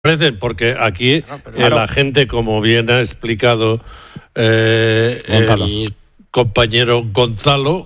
Parece, porque aquí la gente, como bien ha explicado el compañero Gonzalo,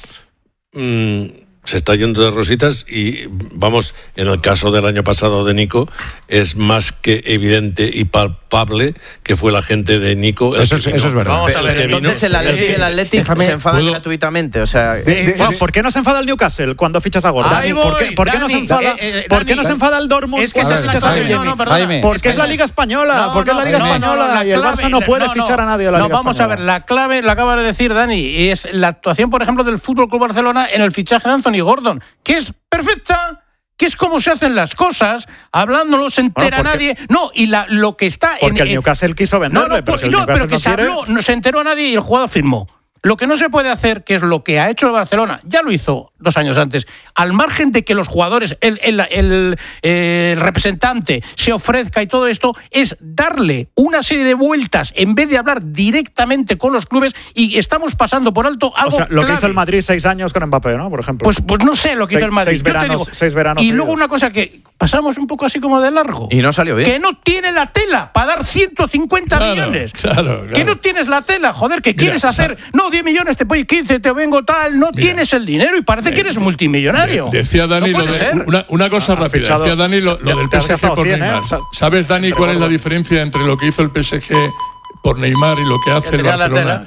se está yendo de rositas y, vamos, en el caso del año pasado de Nico, es más que evidente y palpable que fue la gente de Nico. Eso es verdad. Vamos a ver, entonces el Athletic se enfada gratuitamente. O sea, ¿por qué no se enfada el Newcastle cuando fichas a Gordon? ¿Por qué no se enfada? ¿Por qué no se enfada el Dortmund cuando fichas a Adeyemi? Porque es la Liga Española. Porque es la Liga Española y el Barça no puede fichar a nadie de la Liga Española. Vamos a ver, la clave la acaba de decir Dani, y es la actuación, por ejemplo, del FC Barcelona en el fichaje de Anthony Gordon, que es perfecta, que es como se hacen las cosas, hablando no se entera nadie. No, y lo que está porque el Newcastle quiso venderle, pero que se habló, no se enteró nadie y el jugador firmó. Lo que no se puede hacer, que es lo que ha hecho el Barcelona, ya lo hizo 2 años antes, al margen de que los jugadores, el representante se ofrezca y todo esto, es darle una serie de vueltas en vez de hablar directamente con los clubes, y estamos pasando por alto algo. O sea, lo que hizo el Madrid 6 años con Mbappé, ¿no? Por ejemplo. Pues no sé lo que hizo el Madrid. 6 veranos. Y luego una cosa que pasamos un poco así como de largo. Y no salió bien. Que no tiene la tela para dar 150 millones. Claro. Que no tienes la tela, joder, que quieres hacer. No, 10 millones, te voy 15, te vengo tal. No tienes el dinero y parece que eres multimillonario. Decía Dani una cosa rápida. Decía Dani lo del PSG por Neymar. ¿Sabes, Dani, cuál es la diferencia entre lo que hizo el PSG por Neymar y lo que hace el Barcelona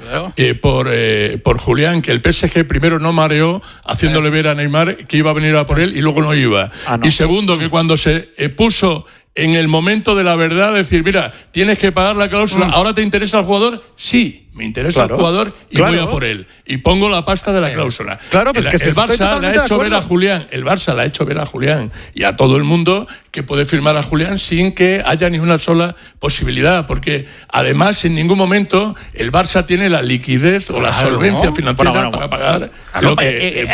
por Julián? Que el PSG primero no mareó haciéndole ver a Neymar que iba a venir a por él y luego no iba. Y segundo, que cuando se puso en el momento de la verdad, decir, mira, tienes que pagar la cláusula, ¿ahora te interesa el jugador? Sí, me interesa el jugador y voy a por él. Y pongo la pasta de la cláusula. Claro, pues el Barça le ha hecho ver a Julián, y a todo el mundo que puede firmar a Julián sin que haya ni una sola posibilidad, porque además en ningún momento el Barça tiene la liquidez o la solvencia financiera para pagar lo que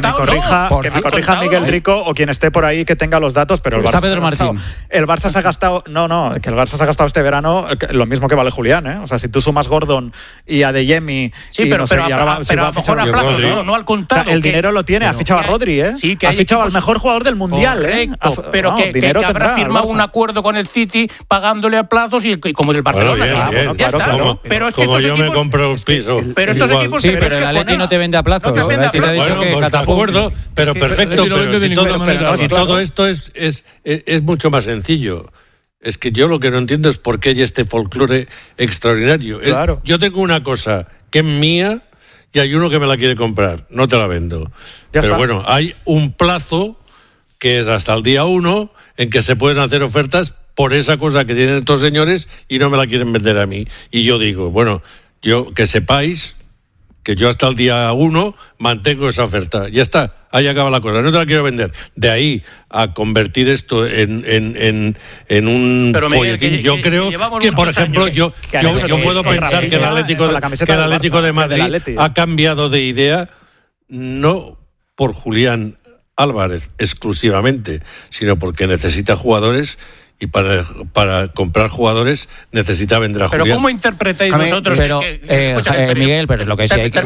me corrija Miguel Rico o quien esté por ahí que tenga los datos, pero el Barça Pedro Martín. El Barça se ha gastado que el Barça se ha gastado este verano lo mismo que vale Julián, ¿eh? O sea, si tú sumas Gordon y Adeyemi, pero a lo mejor a plazo, no al contado. O sea, el dinero lo tiene, ha fichado a Rodri, ¿eh? Sí, que ha fichado al mejor jugador del mundial, pero que habrá firmado un acuerdo con el City pagándole a plazos y como del Barcelona. Ya está. Pero como yo me compro un piso. Pero estos equipos, sí, pero el Atleti no te vende a plazos. El Atleti te ha dicho que acuerdo, pero perfecto. Pero si todo esto es mucho más sencillo. Es que yo lo que no entiendo es por qué hay este folclore extraordinario. Claro. Yo tengo una cosa que es mía y hay uno que me la quiere comprar. No te la vendo. Pero bueno, hay un plazo que es hasta el día 1 en que se pueden hacer ofertas por esa cosa que tienen estos señores y no me la quieren vender a mí. Y yo digo, bueno, que sepáis que yo hasta el día 1 mantengo esa oferta. Ya está, ahí acaba la cosa. No te la quiero vender. De ahí a convertir esto en un folletín. Yo creo que, por ejemplo, yo puedo pensar que el Atlético de Madrid ha cambiado de idea, no por Julián Álvarez exclusivamente, sino porque necesita jugadores. Y para comprar jugadores necesita vender a Julián. Pero ¿cómo interpretáis vosotros? Pero, Miguel, pero lo que sí hay que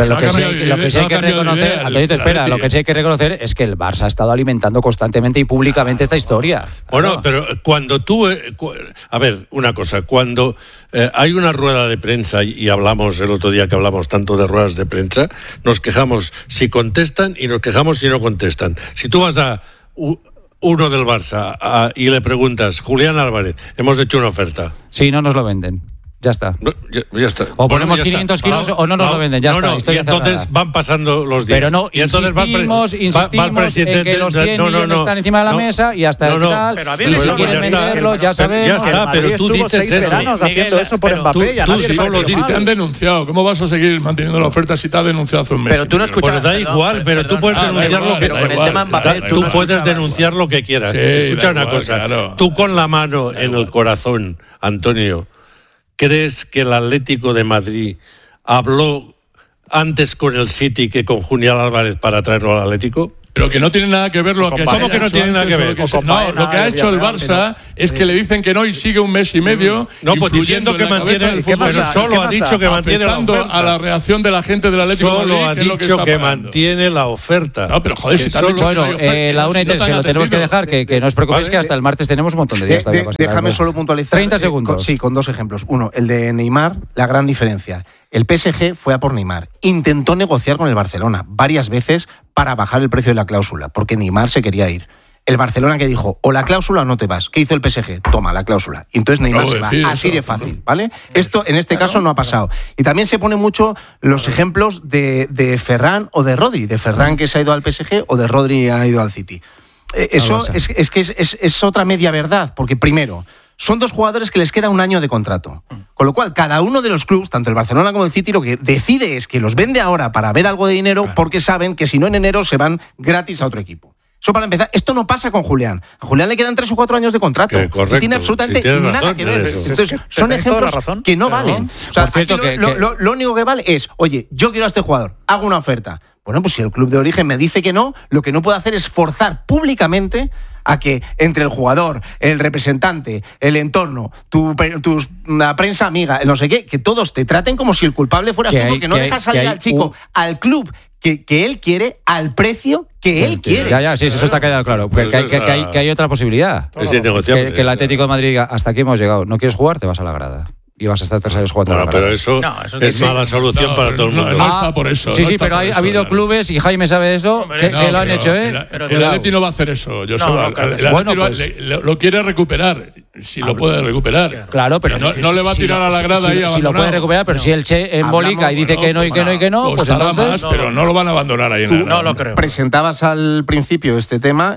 reconocer, Antonio, espera, lo que sí hay que reconocer es que el Barça ha estado alimentando constantemente y públicamente esta historia. Bueno, pero cuando tú... a ver, una cosa, cuando hay una rueda de prensa, y hablamos el otro día que hablamos tanto de ruedas de prensa, nos quejamos si contestan y nos quejamos si no contestan. Si tú vas a... uno del Barça y le preguntas, Julián Álvarez, hemos hecho una oferta. Sí, no nos lo venden. Ya está. Ya está. O ponemos 500 kilos o no nos lo venden. Ya está. Y entonces van pasando los días. Pero no, insistimos en que los 100 millones están encima de la mesa y hasta el tal. Y si quieren venderlo, ya sabemos. Ya está, pero tú dices 6 veranos haciendo eso por Mbappé y a nadie le parece mal. Si te han denunciado, ¿cómo vas a seguir manteniendo la oferta si te ha denunciado hace un mes? Pero tú no escuchas. Pues da igual, pero tú puedes denunciar lo que quieras. Tú puedes denunciar lo que quieras. Escucha una cosa. Tú con la mano en el corazón, Antonio, ¿crees que el Atlético de Madrid habló antes con el City que con Julián Álvarez para traerlo al Atlético? Pero que no tiene nada que ver lo que ha hecho. ¿Cómo que no tiene nada que ver? Lo que ha hecho el Barça es que le dicen que no y sigue un mes y medio. No, pues diciendo que mantiene, pero solo ha dicho que mantiene la oferta. A la reacción de la gente del Atlético de Madrid. Solo ha dicho que mantiene la oferta. No, pero joder, si te han dicho. Bueno, la 1:03, que lo tenemos que dejar, que no os preocupéis, que hasta el martes tenemos un montón de días todavía. Déjame solo puntualizar. 30 segundos. Sí, con 2 ejemplos. Uno, el de Neymar, la gran diferencia. El PSG fue a por Neymar. Intentó negociar con el Barcelona varias veces para bajar el precio de la cláusula, porque Neymar se quería ir. El Barcelona que dijo, o la cláusula o no te vas. ¿Qué hizo el PSG? Toma la cláusula. Y entonces Neymar se va. Así de fácil, ¿vale? Esto en este caso no ha pasado. Y también se pone mucho los ejemplos de Ferran o de Rodri. De Ferran que se ha ido al PSG o de Rodri ha ido al City. Eso es otra media verdad, porque primero, son 2 jugadores que les queda 1 año de contrato. Con lo cual, cada uno de los clubes, tanto el Barcelona como el City, lo que decide es que los vende ahora para ver algo de dinero, porque saben que si no en enero se van gratis a otro equipo. Eso para empezar. Esto no pasa con Julián. A Julián le quedan 3 o 4 años de contrato. Correcto, y tiene absolutamente nada que ver. Entonces, son ejemplos que no valen. O sea, cierto, lo único que vale es, oye, yo quiero a este jugador, hago una oferta. Bueno, pues si el club de origen me dice que no, lo que no puedo hacer es forzar públicamente a que entre el jugador, el representante, el entorno, la prensa amiga, no sé qué, que todos te traten como si el culpable fueras tú, porque no dejas salir al chico al club que él quiere, al precio que él quiere. Ya, sí, eso está quedado claro. Que hay otra posibilidad. Es innegociable. Que el Atlético de Madrid diga, hasta aquí hemos llegado, no quieres jugar, te vas a la grada. Y vas a estar 3 años jugando. Bueno, pero eso es mala solución para todo el mundo. No está por eso. Sí, pero ha habido clubes, y Jaime sabe eso, que lo han hecho, ¿eh? El Atleti no va a hacer eso, Joseba. El Atleti lo quiere recuperar, si lo puede recuperar. Claro, pero no le va a tirar a la grada ahí abandonado. Si lo puede recuperar, pero si el Che embolica y dice que no, pues entonces... Pero no lo van a abandonar ahí en la grada. No lo creo. Presentabas al principio este tema,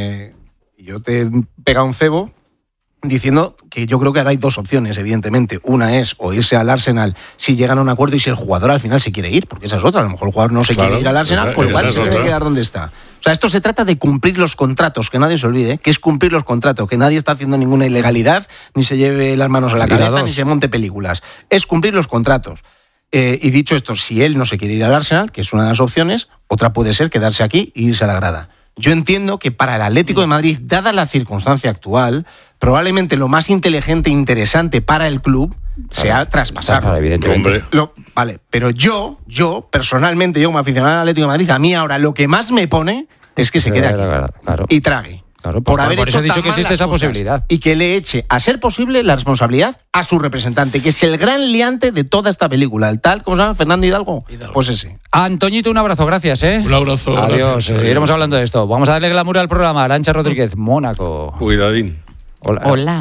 y yo te he pegado un cebo diciendo que yo creo que ahora hay 2 opciones, evidentemente. Una es o irse al Arsenal si llegan a un acuerdo y si el jugador al final se quiere ir, porque esa es otra. A lo mejor el jugador no se quiere ir al Arsenal, por igual se tiene que quedar donde está. O sea, esto se trata de cumplir los contratos, que nadie se olvide, que es cumplir los contratos, que nadie está haciendo ninguna ilegalidad, ni se lleve las manos a la cabeza, ni se monte películas. Es cumplir los contratos. Y dicho esto, si él no se quiere ir al Arsenal, que es una de las opciones, otra puede ser quedarse aquí e irse a la grada. Yo entiendo que para el Atlético de Madrid, dada la circunstancia actual, probablemente lo más inteligente e interesante para el club sea traspasarlo. Evidentemente. Vale, pero yo personalmente, yo como aficionado al Atlético de Madrid, a mí ahora lo que más me pone es que se quede aquí y trague. Claro, pues por eso he dicho que existe esa posibilidad. Y que le eche, a ser posible, la responsabilidad a su representante, que es el gran liante de toda esta película. El tal, ¿cómo se llama? Fernando Hidalgo. Pues ese. Antoñito, un abrazo, gracias, ¿eh? Un abrazo. Adiós, seguiremos hablando de esto. Vamos a darle glamour al programa. Arantxa Rodríguez, Mónaco. Cuidadín. Hola.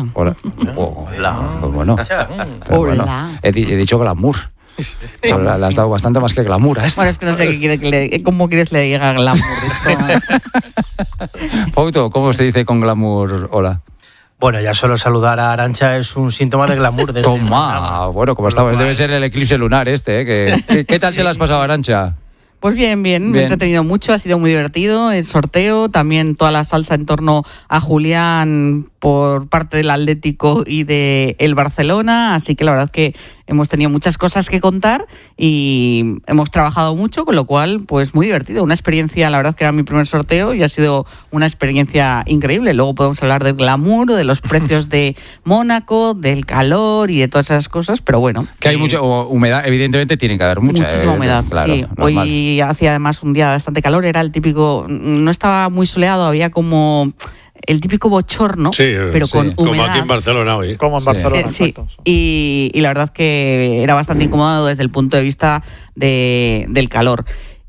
Pues bueno. Hola. He dicho glamour. Le has dado bastante más que glamour a esto. Bueno, es que no sé cómo quieres le diga glamour esto. Fauto, ¿cómo se dice con glamour? Hola. Bueno, ya solo saludar a Arantxa es un síntoma de glamour. De bueno, como estaba, debe ser el eclipse lunar este, ¿eh? ¿Qué tal te lo has pasado, Arantxa? Pues bien, me he entretenido mucho, ha sido muy divertido el sorteo, también toda la salsa en torno a Julián por parte del Atlético y del Barcelona, así que la verdad que hemos tenido muchas cosas que contar y hemos trabajado mucho, con lo cual, pues muy divertido, una experiencia, la verdad que era mi primer sorteo y ha sido una experiencia increíble. Luego podemos hablar del glamour, de los precios de Mónaco, del calor y de todas esas cosas, pero bueno. Que hay mucha humedad, evidentemente tiene que haber muchísima humedad, claro, sí. Normal. Hoy hacía además un día bastante calor, era el típico, no estaba muy soleado, había como el típico bochorno, pero con humedad. Como aquí en Barcelona hoy. Como en Barcelona, sí. Y la verdad que era bastante incómodo desde el punto de vista del calor.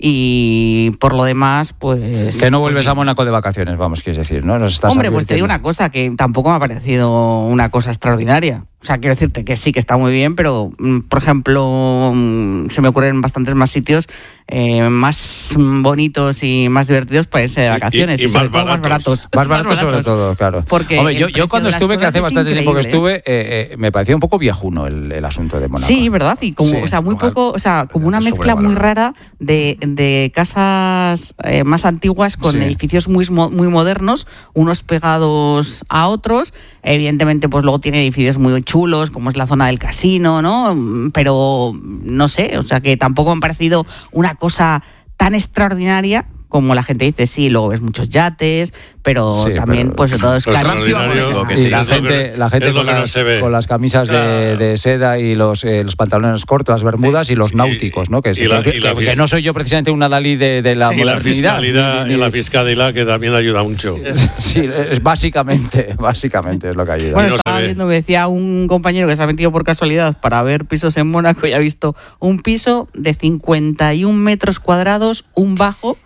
Y por lo demás, pues... Que no vuelves a Mónaco de vacaciones, vamos, quieres decir, ¿no? Hombre, pues te digo una cosa, que tampoco me ha parecido una cosa extraordinaria. O sea, quiero decirte que sí, que está muy bien, pero, por ejemplo, se me ocurren bastantes más sitios más bonitos y más divertidos para irse de vacaciones. Y sobre todo más baratos. Más baratos sobre todo, claro. Porque hombre, yo cuando estuve, que hace bastante tiempo que estuve, me parecía un poco viejuno el asunto de Mónaco. Sí, ¿verdad? Y como, o sea, muy poco, o sea, como una mezcla muy rara de casas más antiguas con edificios muy modernos, unos pegados a otros. Evidentemente, pues luego tiene edificios muy chulos, como es la zona del casino, ¿no? Pero no sé, o sea que tampoco me ha parecido una cosa tan extraordinaria, como la gente dice, sí, luego ves muchos yates, pero también pues todo es carísimo. Y la gente con las camisas de seda y los pantalones cortos, las bermudas y los náuticos, ¿no? Que no soy yo precisamente una Dalí de la modernidad. Y la fiscalidad que también ayuda mucho. Sí, es básicamente es lo que ayuda. Bueno, estaba viendo, me decía un compañero que se ha metido por casualidad para ver pisos en Mónaco y ha visto un piso de 51 metros cuadrados, un bajo.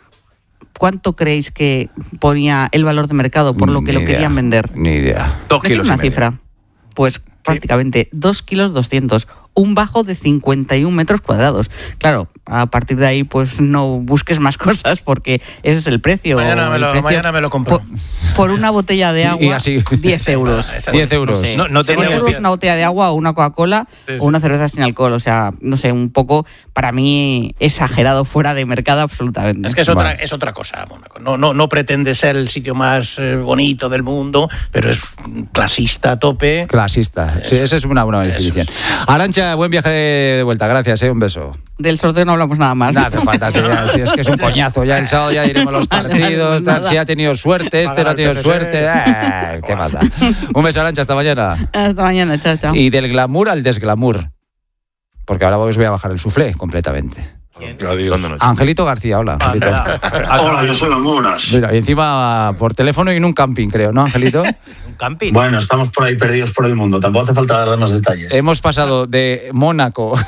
¿Cuánto creéis que ponía el valor de mercado por lo que lo querían vender? Ni idea. 2 kilos. Una cifra. Pues prácticamente 2,2 kilos. Un bajo de 51 metros cuadrados. Claro, a partir de ahí, pues no busques más cosas porque ese es el precio. Mañana me lo compro. Por una botella de agua, y así, 10 euros. 10 euros. No 10 euros una botella de agua o una Coca-Cola o una cerveza sin alcohol. O sea, no sé, un poco, para mí, exagerado, fuera de mercado absolutamente. Es que es otra cosa, Mónaco. No pretende ser el sitio más bonito del mundo, pero es clasista a tope. Clasista. Sí, esa es una buena definición. Arantxa, buen viaje de vuelta. Gracias, un beso. Del sorteo no hablamos nada más. Nada, hace falta, si es que es un coñazo. Ya el sábado ya iremos los partidos. Si ha tenido suerte, no ha tenido suerte. ¿Qué pasa? Un beso, Arantxa, hasta mañana. Hasta mañana, chao. Y del glamour al desglamour. Porque ahora os voy a bajar el suflé completamente. Angelito García, hola. Angelito. Hola, yo soy Lamuras. Mira, y encima por teléfono y en un camping, creo, ¿no, Angelito? ¿Un camping? Bueno, estamos por ahí perdidos por el mundo. Tampoco hace falta dar más detalles. Hemos pasado de Mónaco,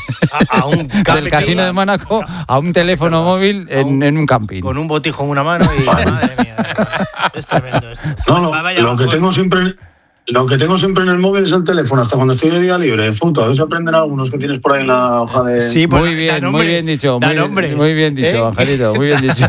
a un camping del casino de Mónaco, a un teléfono móvil en un camping. Con un botijo en una mano y madre mía. Es tremendo esto. Lo que tengo siempre en el móvil es el teléfono, hasta cuando estoy de día libre. Fruto, a ver si aprenden algunos que tienes por ahí en la hoja de... Sí, pues muy bien dicho. Muy bien dicho, Angelito, muy bien dicho.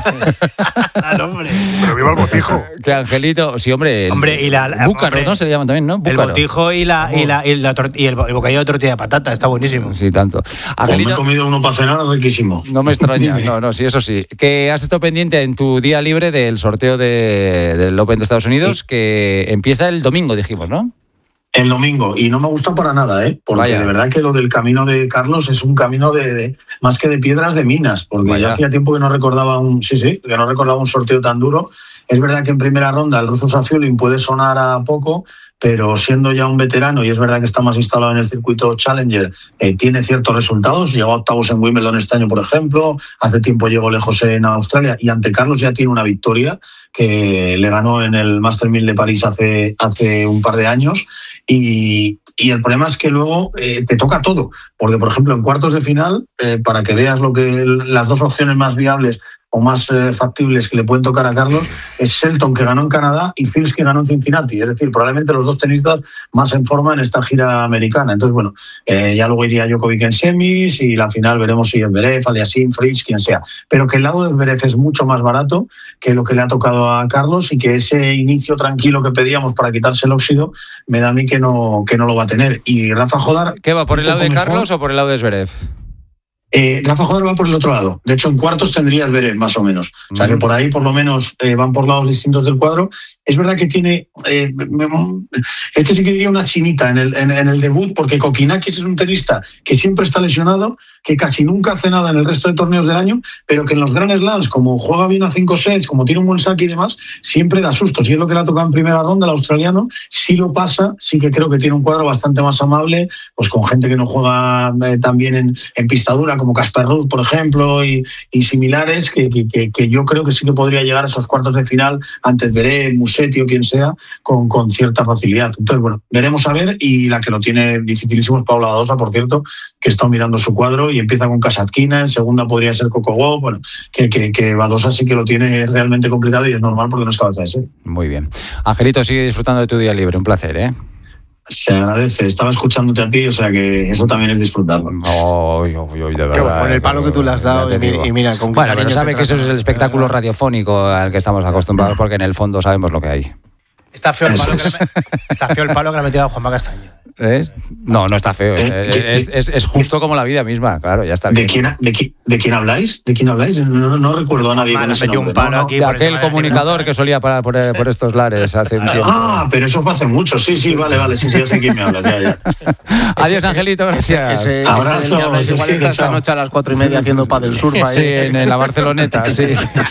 Pero viva el botijo. Que Angelito, sí, hombre. Y búcaro, ¿no? Se le llaman también, ¿no? Búcaro. El botijo y el bocadillo de tortilla de patata, está buenísimo. Sí, tanto. Angelito, me he comido uno para cenar, riquísimo. No me extraña, sí, eso sí. Que has estado pendiente en tu día libre del sorteo del Open de Estados Unidos, que empieza el domingo, dijimos, ¿no? El domingo, y no me gusta para nada, porque de verdad que lo del camino de Carlos es un camino de más que de piedras, de minas, porque ya hacía tiempo que no recordaba un sorteo tan duro. Es verdad que en primera ronda el ruso Safiulin puede sonar a poco, pero siendo ya un veterano, y es verdad que está más instalado en el circuito Challenger, tiene ciertos resultados. Llegó a octavos en Wimbledon este año, por ejemplo. Hace tiempo llegó lejos en Australia, y ante Carlos ya tiene una victoria que le ganó en el Master 1000 de París hace un par de años. Y el problema es que luego te toca todo, porque por ejemplo en cuartos de final, para que veas las dos opciones más viables o más factibles que le pueden tocar a Carlos, es Shelton, que ganó en Canadá, y Fils, que ganó en Cincinnati. Es decir, probablemente los dos tenistas más en forma en esta gira americana. Entonces, bueno, ya luego iría Djokovic en semis, y la final veremos si es Zverev, Aliassime, Fritz, quien sea. Pero que el lado de Zverev es mucho más barato que lo que le ha tocado a Carlos, y que ese inicio tranquilo que pedíamos para quitarse el óxido, me da a mí que no lo va a tener. Y Rafa Jodar... ¿Qué va, por el lado de Carlos o por el lado de Zverev? Rafa Jodar va por el otro lado. De hecho, en cuartos tendrías Zverev, más o menos. O sea, que por ahí, por lo menos, van por lados distintos del cuadro. Es verdad que tiene... este sí que diría una chinita en el debut, porque Kokinakis es un tenista que siempre está lesionado, que casi nunca hace nada en el resto de torneos del año, pero que en los Grand Slams, como juega bien a 5 sets, como tiene un buen saque y demás, siempre da sustos. Y es lo que le ha tocado en primera ronda, el australiano. Si lo pasa, sí que creo que tiene un cuadro bastante más amable, pues con gente que no juega tan bien en pista dura, como Casper Ruud, por ejemplo, y similares, que yo creo que sí que podría llegar a esos cuartos de final ante Zverev, Musetti o quien sea, con cierta facilidad. Entonces, bueno, veremos a ver, y la que lo tiene dificilísimo es Paula Badosa, por cierto, que está mirando su cuadro y empieza con Kasatkina, en segunda podría ser Coco Gauff, bueno, que Badosa sí que lo tiene realmente complicado, y es normal porque no es cabeza de ser. Muy bien. Angelito, sigue disfrutando de tu día libre, un placer, ¿eh? Se agradece, estaba escuchándote a ti, o sea que eso también es disfrutarlo. De verdad. Con el palo que tú le has dado, y mira, con bueno, pero sabe que eso es el espectáculo radiofónico al que estamos acostumbrados, porque en el fondo sabemos lo que hay. Está feo el palo que le ha metido a Juanma Castaño. No está feo. Es justo como la vida misma, claro, ya está bien. ¿De quién habláis? ¿De quién habláis? No recuerdo a nadie con ese nombre. De aquel comunicador que solía parar por estos lares hace un tiempo. Pero eso fue hace mucho. Sí, vale, sí, ya sé quién me habla. Ya. Adiós, Angelito, gracias. Abrazo. Igual está esta noche a las 4:30 haciendo pádel surf ahí. Sí, en la Barceloneta, sí.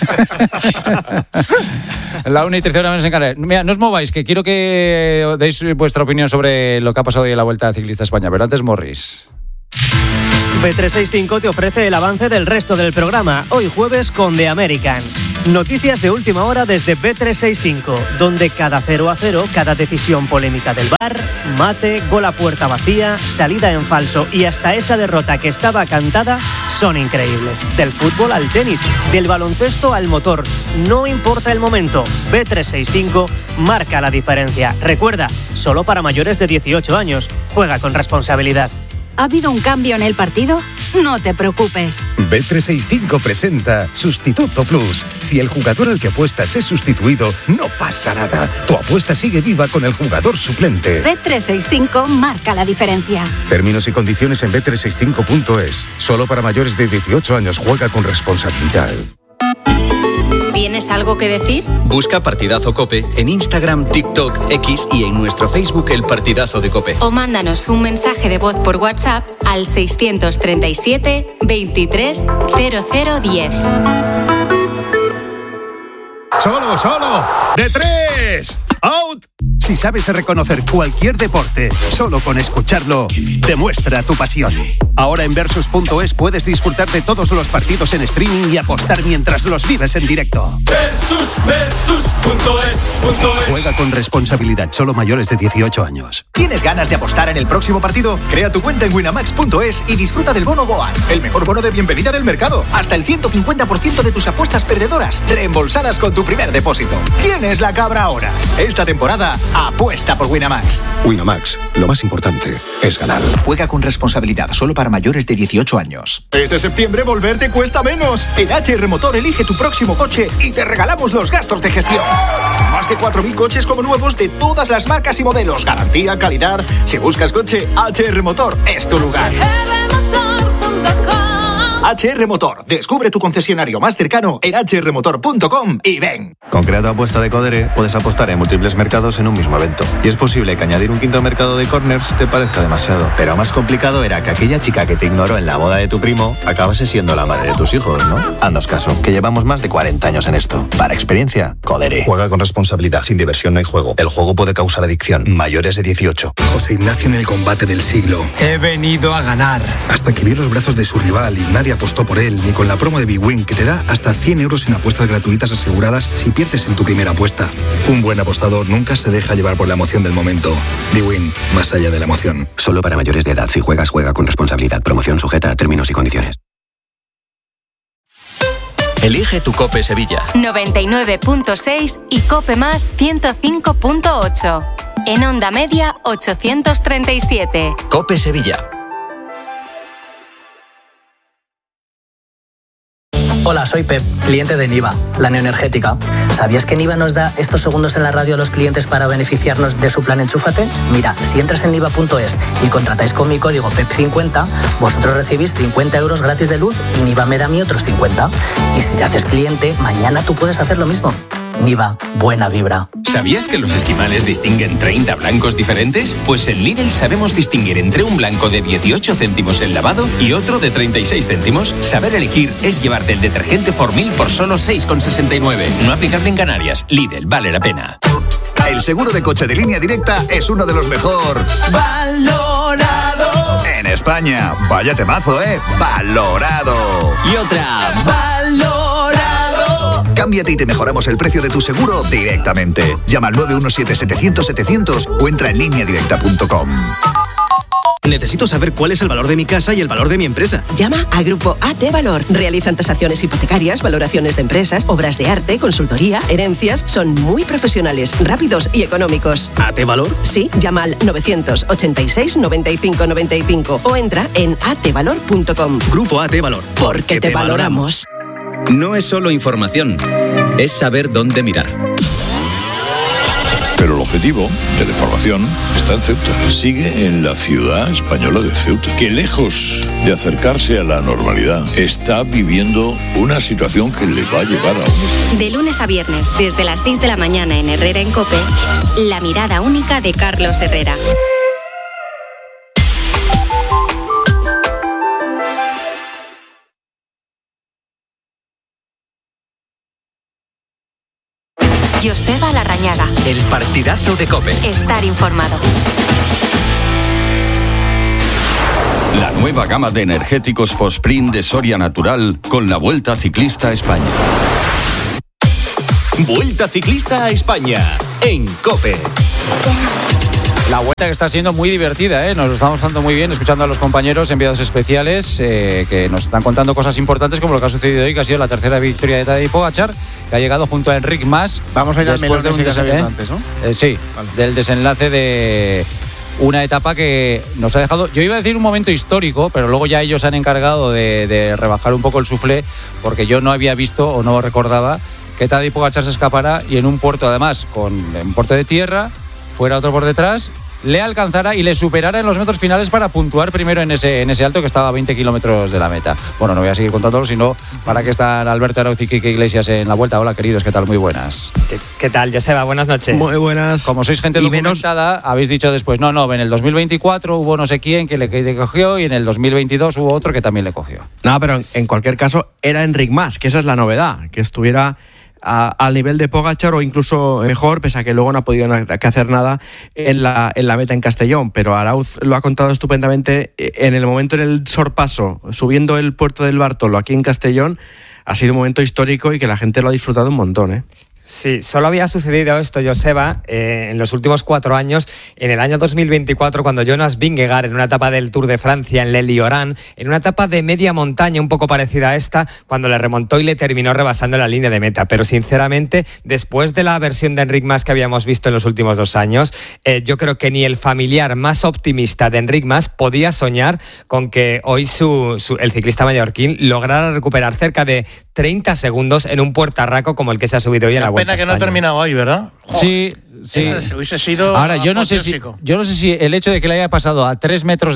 La 1:13 menos en Canarias. Mira, no os mováis, que quiero que deis vuestra opinión sobre lo que ha pasado hoy en la Vuelta Ciclista España. Pero antes, Morris. Bet365 te ofrece el avance del resto del programa, hoy jueves con The Americans. Noticias de última hora desde Bet365, donde cada 0-0, cada decisión polémica del VAR, mate, gol a puerta vacía, salida en falso y hasta esa derrota que estaba cantada son increíbles. Del fútbol al tenis, del baloncesto al motor, no importa el momento, Bet365 marca la diferencia. Recuerda, solo para mayores de 18 años, juega con responsabilidad. ¿Ha habido un cambio en el partido? No te preocupes. Bet365 presenta Sustituto Plus. Si el jugador al que apuestas es sustituido, no pasa nada. Tu apuesta sigue viva con el jugador suplente. Bet365 marca la diferencia. Términos y condiciones en bet365.es. Solo para mayores de 18 años. Juega con responsabilidad. ¿Tienes algo que decir? Busca Partidazo COPE en Instagram, TikTok, X y en nuestro Facebook El Partidazo de COPE. O mándanos un mensaje de voz por WhatsApp al 637 23 0010. ¡Solo! ¡De 3! ¡Out! Si sabes reconocer cualquier deporte solo con escucharlo, demuestra tu pasión. Ahora en Versus.es puedes disfrutar de todos los partidos en streaming y apostar mientras los vives en directo. Versus.es. Juega con responsabilidad, solo mayores de 18 años. ¿Tienes ganas de apostar en el próximo partido? Crea tu cuenta en winamax.es y disfruta del bono Goal, el mejor bono de bienvenida del mercado. Hasta el 150% de tus apuestas perdedoras reembolsadas con tu primer depósito. ¿Quién es la cabra ahora? Esta temporada, apuesta por Winamax. Winamax, lo más importante es ganar. Juega con responsabilidad, solo para mayores de 18 años. Este septiembre volver te cuesta menos. En HR Motor elige tu próximo coche y te regalamos los gastos de gestión. Más de 4.000 coches como nuevos de todas las marcas y modelos. Garantía, calidad. Si buscas coche, HR Motor es tu lugar. HR Motor. Descubre tu concesionario más cercano en hrmotor.com y ven. Con Creato Apuesta de Codere puedes apostar en múltiples mercados en un mismo evento. Y es posible que añadir un quinto mercado de corners te parezca demasiado. Pero más complicado era que aquella chica que te ignoró en la boda de tu primo acabase siendo la madre de tus hijos, ¿no? Haznos caso, que llevamos más de 40 años en esto. Para experiencia, Codere. Juega con responsabilidad. Sin diversión no hay juego. El juego puede causar adicción. Mayores de 18. José Ignacio en el combate del siglo. He venido a ganar. Hasta que vio los brazos de su rival y nadie apostó por él, ni con la promo de Big Win, que te da hasta 100 euros en apuestas gratuitas aseguradas si pierdes en tu primera apuesta. Un buen apostador nunca se deja llevar por la emoción del momento. Big Win, más allá de la emoción. Solo para mayores de edad. Si juegas, juega con responsabilidad. Promoción sujeta a términos y condiciones. Elige tu COPE Sevilla. 99.6 y COPE Más 105.8. En onda media 837. COPE Sevilla. Hola, soy Pep, cliente de Niva, la neoenergética. ¿Sabías que Niva nos da estos segundos en la radio a los clientes para beneficiarnos de su plan Enchúfate? Mira, si entras en niva.es y contratáis con mi código PEP50, vosotros recibís 50 euros gratis de luz y Niva me da a mí otros 50. Y si te haces cliente, mañana tú puedes hacer lo mismo. Niva, buena vibra. ¿Sabías que los esquimales distinguen 30 blancos diferentes? Pues en Lidl sabemos distinguir entre un blanco de 18 céntimos el lavado y otro de 36 céntimos. Saber elegir es llevarte el detergente Formil por solo 6,69. No aplicable en Canarias. Lidl, vale la pena. El seguro de coche de Línea Directa es uno de los mejor valorado en España. Vaya temazo, valorado. Y otra, valorado. Cámbiate y te mejoramos el precio de tu seguro directamente. Llama al 917-700-700 o entra en lineadirecta.com. Necesito saber cuál es el valor de mi casa y el valor de mi empresa. Llama a Grupo AT Valor. Realizan tasaciones hipotecarias, valoraciones de empresas, obras de arte, consultoría, herencias. Son muy profesionales, rápidos y económicos. ¿AT Valor? Sí, llama al 986 95 95 o entra en atvalor.com. Grupo AT Valor. Porque te valoramos. No es solo información, es saber dónde mirar. Pero el objetivo de la información está en Ceuta. Sigue en la ciudad española de Ceuta, que lejos de acercarse a la normalidad, está viviendo una situación que le va a llevar a un... De lunes a viernes, desde las 6 de la mañana en Herrera en COPE, la mirada única de Carlos Herrera. Joseba Larrañaga. El partidazo de COPE. Estar informado. La nueva gama de energéticos Fosprint de Soria Natural con la Vuelta Ciclista a España. Vuelta Ciclista a España en COPE. La vuelta que está siendo muy divertida, ¿eh? Nos lo estamos pasando muy bien escuchando a los compañeros enviados especiales que nos están contando cosas importantes como lo que ha sucedido hoy, que ha sido la tercera victoria de Tadej Pogačar, que ha llegado junto a Enric Mas. Vamos a ir al melón de un desenlace antes, ¿no? Sí, vale. Del desenlace de una etapa que nos ha dejado, yo iba a decir un momento histórico, pero luego ya ellos se han encargado de rebajar un poco el suflé, porque yo no había visto o no recordaba que Tadej Pogačar se escapara y en un puerto, además, con un puerto de tierra, fuera otro por detrás, le alcanzara y le superara en los metros finales para puntuar primero en ese alto que estaba a 20 kilómetros de la meta. Bueno, no voy a seguir contándolo, sino para que están Alberto Arauz y Quique Iglesias en la vuelta. Hola, queridos, ¿qué tal? Muy buenas. ¿Qué tal, Joseba? Buenas noches. Muy buenas. Como sois gente documentada, habéis dicho después, no, en el 2024 hubo no sé quién que le cogió y en el 2022 hubo otro que también le cogió. No, pero en cualquier caso era Enric Mas, que esa es la novedad, que estuviera al nivel de Pogačar o incluso mejor, pese a que luego no ha podido hacer nada en la meta en Castellón. Pero Arauz lo ha contado estupendamente. En el momento en el sorpaso, subiendo el puerto del Bartolo aquí en Castellón, ha sido un momento histórico y que la gente lo ha disfrutado un montón, ¿eh? Sí, solo había sucedido esto, Joseba, en los últimos 4 años. En el año 2024, cuando Jonas Vingegaard, en una etapa del Tour de Francia, en Lille-Oran, en una etapa de media montaña un poco parecida a esta, cuando le remontó y le terminó rebasando la línea de meta. Pero sinceramente, después de la versión de Enric Mas que habíamos visto en los últimos 2 años, yo creo que ni el familiar más optimista de Enric Mas podía soñar con que hoy el ciclista mallorquín lograra recuperar cerca de 30 segundos en un puertarraco como el que se ha subido hoy en la Vuelta. Pena que no ha terminado hoy, ¿verdad? Sí. Hubiese sido. Ahora, yo no sé si el hecho de que le haya pasado a 3 metros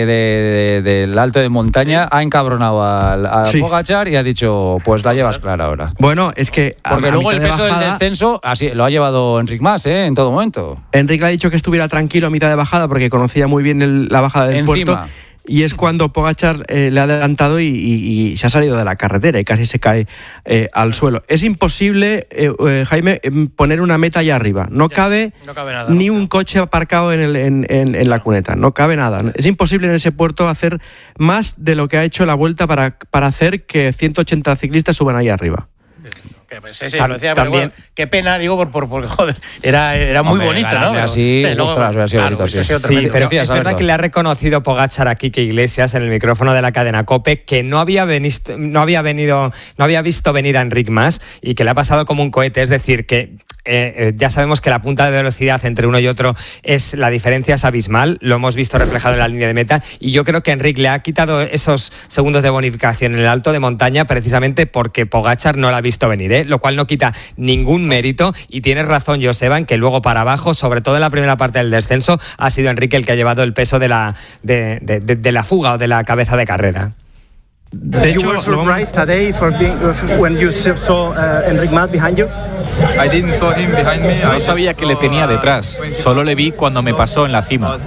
del alto de montaña ha encabronado a Pogačar y ha dicho, pues la llevas clara ahora. Bueno, es que porque luego el peso del descenso así lo ha llevado Enric Mas, en todo momento. Enric le ha dicho que estuviera tranquilo a mitad de bajada porque conocía muy bien la bajada del puerto. Y es cuando Pogačar le ha adelantado y se ha salido de la carretera y casi se cae al suelo. Es imposible, Jaime, poner una meta allá arriba. No cabe nada, ni un coche aparcado en la cuneta. No cabe nada. Es imposible en ese puerto hacer más de lo que ha hecho la Vuelta para hacer que 180 ciclistas suban ahí arriba. Sí, lo decía, pero bueno, qué pena, digo, porque joder, era muy bonito, ¿no? Así, pero es verdad que le ha reconocido Pogačar a Quique Iglesias en el micrófono de la cadena COPE que no había visto venir a Enric Mas y que le ha pasado como un cohete, es decir, que ya sabemos que la punta de velocidad entre uno y otro la diferencia es abismal, lo hemos visto reflejado en la línea de meta y yo creo que Enric le ha quitado esos segundos de bonificación en el alto de montaña precisamente porque Pogačar no la ha visto venir, lo cual no quita ningún mérito y tienes razón, Joseba, en que luego para abajo, sobre todo en la primera parte del descenso, ha sido Enric el que ha llevado el peso de la fuga o de la cabeza de carrera. De hecho, you were surprised today when you saw Enric Mas behind you? I didn't saw him behind me. No sabía que le tenía detrás. Solo le vi cuando me pasó en la cima.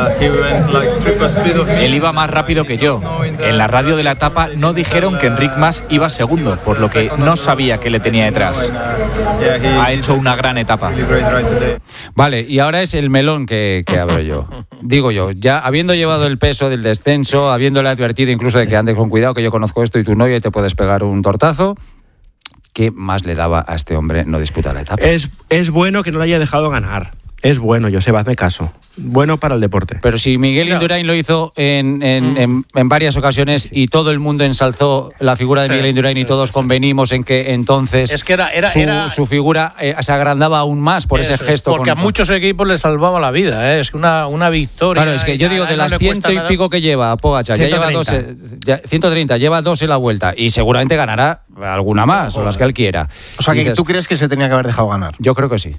Él iba más rápido que yo. En la radio de la etapa no dijeron que Enric Mas iba segundo, por lo que no sabía que le tenía detrás. Ha hecho una gran etapa. Vale, y ahora es el melón que abro yo. Digo yo, ya habiendo llevado el peso del descenso, habiéndole advertido incluso de que andes con cuidado, que yo conozco esto y tú no, y te puedes pegar un tortazo. ¿Qué más le daba a este hombre no disputar la etapa? Es bueno que no le haya dejado ganar. Es bueno, Joseba, hazme caso. Bueno para el deporte. Pero si Miguel Indurain lo hizo en varias ocasiones y todo el mundo ensalzó la figura de Miguel Indurain y todos convenimos en que entonces su figura se agrandaba aún más por ese gesto. Porque a muchos equipos les salvaba la vida, Es que una victoria. Claro, es que yo digo, de las 100 y pico que lleva Pogačar, ya lleva 130, lleva 2 en la Vuelta y seguramente ganará alguna más o las que él quiera. O sea, que ¿tú crees que se tenía que haber dejado ganar? Yo creo que sí.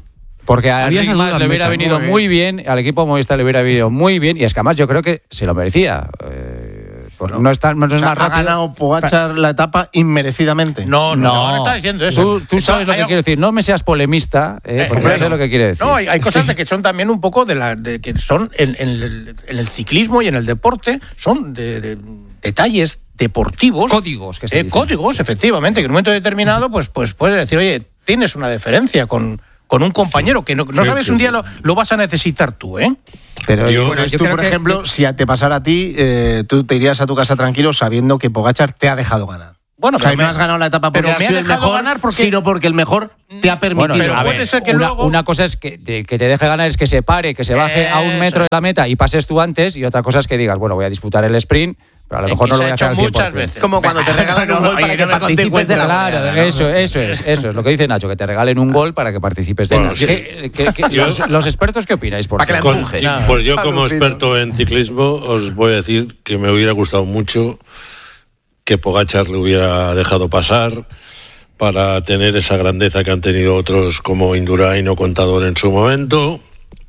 Porque a Enric Mas le hubiera venido muy bien, al equipo Movistar le hubiera venido muy bien, y es que además yo creo que se lo merecía. No es más rápido. ¿Ha ganado Pogačar la etapa inmerecidamente? No está diciendo eso. Tú sabes lo que quiero decir. No me seas polemista, porque no sé lo que quiere decir. No, hay cosas que son también un poco de que son en el ciclismo y en el deporte, son de detalles deportivos. Códigos, que se dicen. Códigos, efectivamente, que en un momento determinado pues puedes decir, oye, tienes una deferencia con un compañero que no sabes si un día lo vas a necesitar tú, ¿eh? Pero yo tú, por ejemplo, si te pasara a ti, tú te irías a tu casa tranquilo sabiendo que Pogačar te ha dejado ganar. Bueno, o sea, no has ganado la etapa porque has sido el mejor, sino porque el mejor te ha permitido. Bueno, pero puede ser que luego... Una cosa es que te deje ganar, es que se pare, que se baje a 1 metro de la meta y pases tú antes, y otra cosa es que digas, bueno, voy a disputar el sprint, pero a lo mejor no lo voy a hacer al 100%. Muchas veces. Como cuando te regalan un gol para que participes de la... Claro, eso es lo que dice Nacho, que te regalen un gol para que participes de la... Los expertos, ¿qué opináis? Por favor. Pues yo, como experto en ciclismo, os voy a decir que me hubiera gustado mucho que Pogačar le hubiera dejado pasar para tener esa grandeza que han tenido otros como Indurain o Contador en su momento.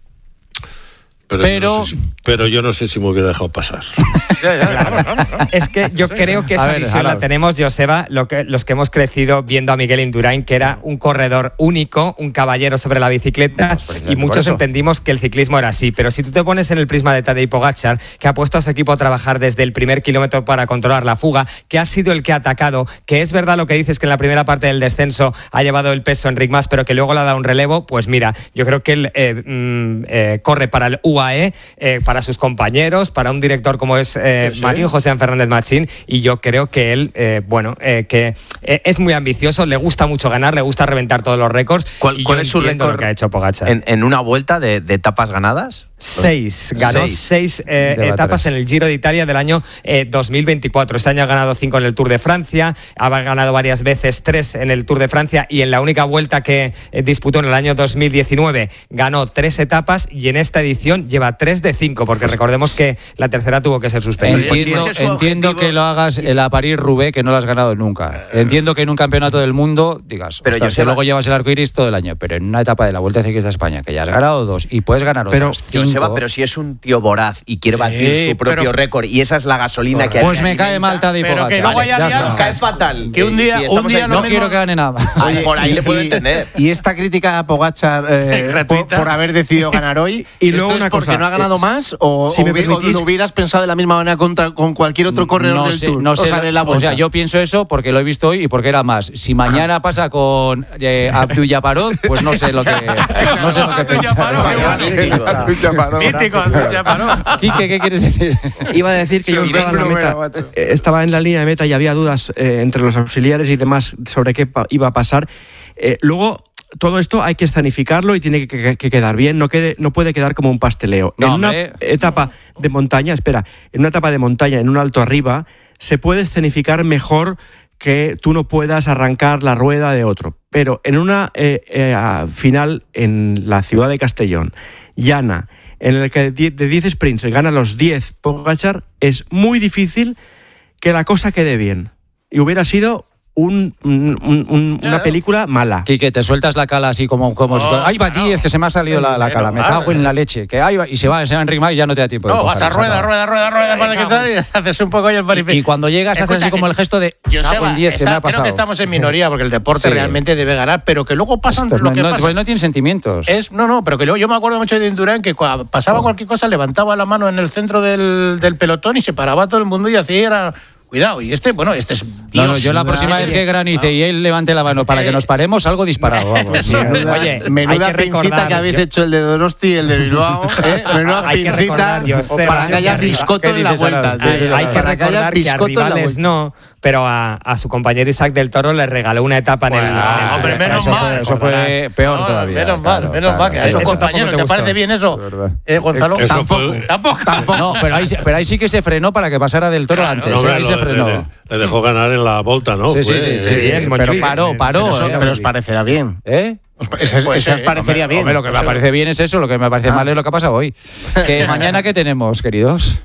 Pero yo no sé si me hubiera dejado pasar. Es que yo creo que esa visión la tenemos, Joseba, los que hemos crecido viendo a Miguel Indurain, que era un corredor único, un caballero sobre la bicicleta, y muchos entendimos que el ciclismo era así. Pero si tú te pones en el prisma de Tadej Pogačar, que ha puesto a su equipo a trabajar desde el primer kilómetro para controlar la fuga, que ha sido el que ha atacado, que es verdad lo que dices, que en la primera parte del descenso ha llevado el peso Enric Mas, pero que luego le ha dado un relevo, pues mira, yo creo que él corre para el UAE, para sus compañeros, para un director como es Marín José Fernández Machín, y yo creo que él, que es muy ambicioso, le gusta mucho ganar, le gusta reventar todos los récords. ¿Cuál es su récord que ha hecho Pogačar? ¿En una vuelta de etapas ganadas? 6, ganó 6 etapas en el Giro de Italia del año 2024. Este año ha ganado 5 en el Tour de Francia, ha ganado varias veces 3 en el Tour de Francia, y en la única vuelta que disputó en el año 2019 ganó 3 etapas, y en esta edición lleva 3 de 5, porque recordemos que la tercera tuvo que ser suspendida. Entiendo que lo hagas en la París-Roubaix, que no lo has ganado nunca. Entiendo que en un campeonato del mundo digas, pero que luego llevas el arco iris todo el año, pero en una etapa de la Vuelta Ciclista a España, que ya has ganado 2 y puedes ganar otras 5. Pero si es un tío voraz y quiere batir su propio récord, y esa es la gasolina que pues me cae mal Tadej Pogačar. Que luego haya cae fatal. Que un día no quiero que gane nada. Por ahí le puedo entender. Y esta crítica a Pogačar por haber decidido ganar hoy, y luego una cosa, cosa, ¿no ha ganado más o lo hubieras pensado de la misma manera con cualquier otro corredor del Tour? No sé, o sea, yo pienso eso porque lo he visto hoy y porque era más. Si mañana pasa con Abdul-Jabbarov, pues no sé lo que pensar. Quique, ¿qué quieres decir? Iba a decir que yo estaba en la línea de meta y había dudas entre los auxiliares y demás sobre qué iba a pasar. Luego, todo esto hay que escenificarlo y tiene que quedar bien, no puede quedar como un pasteleo. En una etapa de montaña, en un alto arriba, se puede escenificar mejor que tú no puedas arrancar la rueda de otro. Pero en una final en la ciudad de Castellón, llana, en el que de 10 sprints gana los 10 Pogačar, es muy difícil que la cosa quede bien. Y hubiera sido una película mala. Quique, te sueltas la cala así como ¡ay, va 10, que se me ha salido la cala! Me cago en la leche. Que ahí va, y se va Enric Mas y ya no te da tiempo. No, vas a rueda para que tal, y haces un poco ahí el paripé. Y cuando llegas haces así como el gesto de cago en 10, que me ha pasado. Creo que estamos en minoría, porque el deporte realmente debe ganar, pero que luego pasan lo que pasa. No tienen sentimientos. Pero que luego yo me acuerdo mucho de Indurain, que cuando pasaba cualquier cosa, levantaba la mano en el centro del pelotón y se paraba todo el mundo y hacía... Cuidado, y este es... Dios, yo la próxima vez que granice y él levante la mano para que nos paremos, algo disparado. Vamos. Menuda pincita que habéis hecho el de Donosti y el de Bilbao. Menuda pincita para que haya biscoto en la vuelta. Hay que recordar que a rivales no, pero a su compañero Isaac del Toro le regaló una etapa en el... Hombre, menos mal. Eso fue peor todavía. Menos mal, que a esos compañeros te parece bien eso. Gonzalo, tampoco. No, pero ahí sí que se frenó para que pasara del Toro antes. Ahí se frenó. Le dejó ganar en la Volta, ¿no? Sí, pero paró. Pero os parecerá bien. Eso os parecería bien. Lo que me parece bien es eso, lo que me parece mal es lo que ha pasado hoy. Que mañana, ¿qué tenemos, queridos?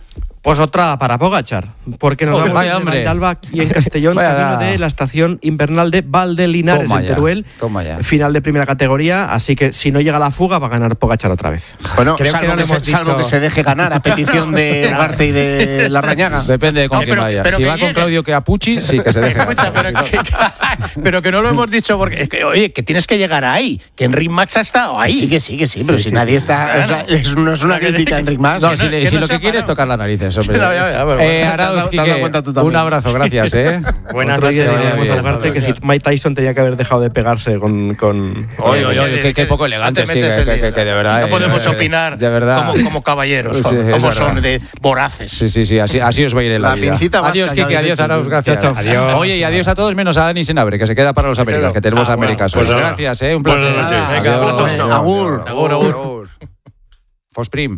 Pues otra para Pogačar, porque nos vamos a Vallalba aquí en Castellón, camino de la estación invernal de Valdelinares en Teruel, final de primera categoría, así que si no llega la fuga va a ganar Pogačar otra vez. Bueno, salvo que se deje ganar a petición de Ugarte y de Larrañaga. Depende de con quién vaya. Si va con Claudio Chiappucci, sí que se deje ganar. Pero que no lo hemos dicho porque es que, oye, que tienes que llegar ahí, que Enric Mas ha estado ahí. Sí, pero si nadie está, no es una crítica a Enric Mas. No, si lo que quiere es tocar las narices, hombre. Arauz, un abrazo, gracias. Buenas noches, Ugarte, que si Mike Tyson tenía que haber dejado de pegarse con oye, qué poco elegantes, que de verdad. No podemos opinar de verdad. Como caballeros, como son de voraces. Sí, así os va a ir en la vida. Adiós, Kike, adiós, Arauz, gracias. Adiós. Oye, y adiós a todos menos a Dani Senabre, que se queda para los Américas, que tenemos Américas. Gracias, un placer. Agur. Fosprim.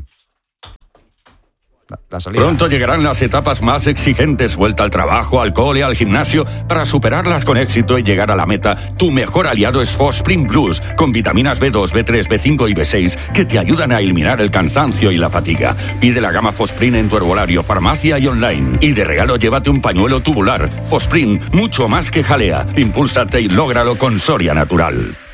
Pronto llegarán las etapas más exigentes, vuelta al trabajo, al cole, al gimnasio. Para superarlas con éxito y llegar a la meta, tu mejor aliado es Fosprin Plus, con vitaminas B2, B3, B5 y B6 que te ayudan a eliminar el cansancio y la fatiga. Pide la gama Fosprin en tu herbolario, farmacia y online. Y de regalo llévate un pañuelo tubular. Fosprin, mucho más que jalea. Impúlsate y lógralo con Soria Natural.